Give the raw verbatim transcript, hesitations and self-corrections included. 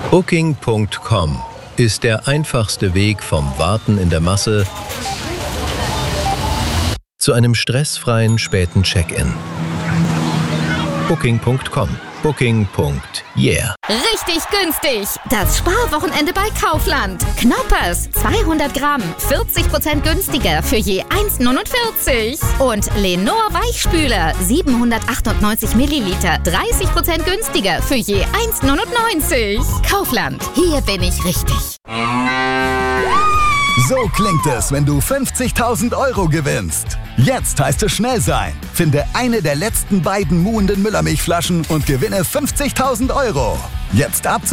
Booking Punkt com ist der einfachste Weg vom Warten in der Masse zu einem stressfreien späten Check-in. Booking Punkt com. Booking. Yeah. Richtig günstig! Das Sparwochenende bei Kaufland. Knoppers, zweihundert Gramm, vierzig Prozent günstiger für je eins neunundvierzig. Und Lenor Weichspüler, siebenhundertachtundneunzig Milliliter, dreißig Prozent günstiger für je eins neunundneunzig. Kaufland, hier bin ich richtig. So klingt es, wenn du fünfzigtausend Euro gewinnst. Jetzt heißt es schnell sein. Finde eine der letzten beiden muhenden Müllermilchflaschen und gewinne fünfzigtausend Euro. Jetzt ab